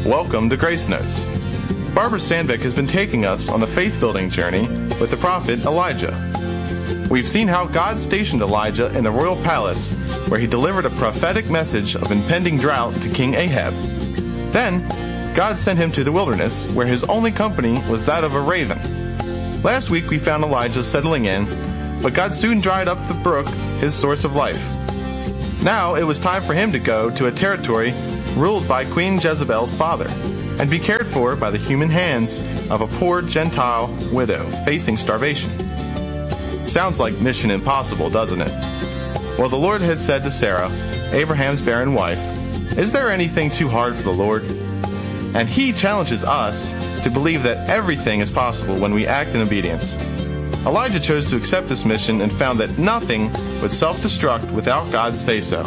Welcome to Grace Notes. Barbara Sandbeck has been taking us on a faith-building journey with the prophet Elijah. We've seen how God stationed Elijah in the royal palace, where he delivered a prophetic message of impending drought to King Ahab. Then, God sent him to the wilderness, where his only company was that of a raven. Last week we found Elijah settling in, but God soon dried up the brook, his source of life. Now it was time for him to go to a territory ruled by Queen Jezebel's father, and be cared for by the human hands of a poor Gentile widow facing starvation. Sounds like Mission Impossible, doesn't it? Well, the Lord had said to Sarah, Abraham's barren wife, "Is there anything too hard for the Lord?" And he challenges us to believe that everything is possible when we act in obedience. Elijah chose to accept this mission and found that nothing would self-destruct without God's say-so.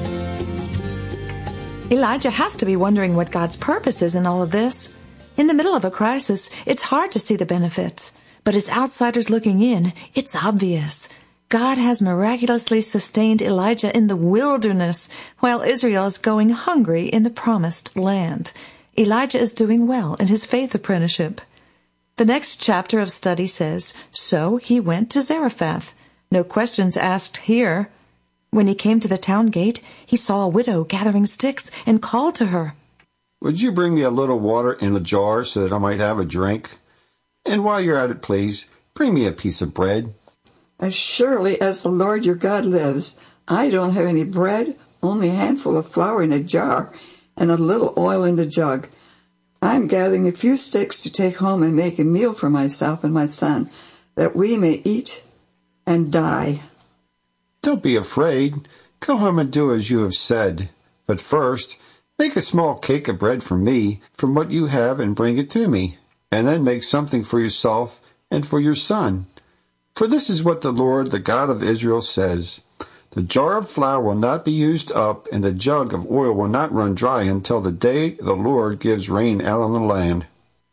Elijah has to be wondering what God's purpose is in all of this. In the middle of a crisis, it's hard to see the benefits. But as outsiders looking in, it's obvious. God has miraculously sustained Elijah in the wilderness, while Israel is going hungry in the promised land. Elijah is doing well in his faith apprenticeship. The next chapter of study says, "So he went to Zarephath." No questions asked here. When he came to the town gate, he saw a widow gathering sticks and called to her, "Would you bring me a little water in a jar so that I might have a drink? And while you're at it, please, bring me a piece of bread." "As surely as the Lord your God lives, I don't have any bread, only a handful of flour in a jar and a little oil in the jug. I'm gathering a few sticks to take home and make a meal for myself and my son, that we may eat and die." "Don't be afraid. Go home and do as you have said. But first, make a small cake of bread for me from what you have and bring it to me. And then make something for yourself and for your son. For this is what the Lord, the God of Israel, says. The jar of flour will not be used up, and the jug of oil will not run dry until the day the Lord gives rain out on the land."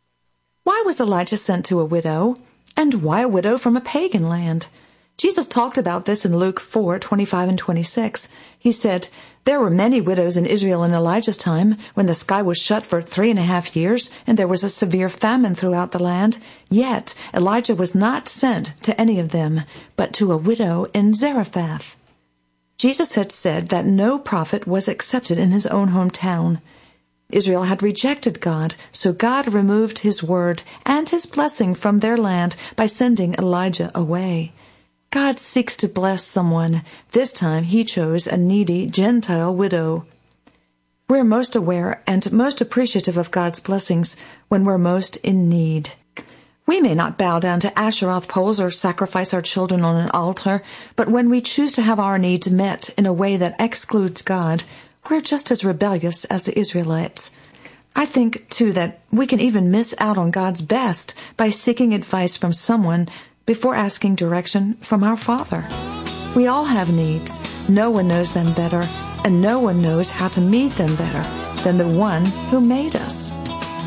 Why was Elijah sent to a widow? And why a widow from a pagan land? Jesus talked about this in Luke 4:25 and 26. He said, "There were many widows in Israel in Elijah's time, when the sky was shut for 3.5 years, and there was a severe famine throughout the land. Yet Elijah was not sent to any of them, but to a widow in Zarephath." Jesus had said that no prophet was accepted in his own hometown. Israel had rejected God, so God removed his word and his blessing from their land by sending Elijah away. God seeks to bless someone. This time he chose a needy Gentile widow. We're most aware and most appreciative of God's blessings when we're most in need. We may not bow down to Asheroth poles or sacrifice our children on an altar, but when we choose to have our needs met in a way that excludes God, we're just as rebellious as the Israelites. I think, too, that we can even miss out on God's best by seeking advice from someone before asking direction from our Father. We all have needs. No one knows them better, and no one knows how to meet them better than the one who made us.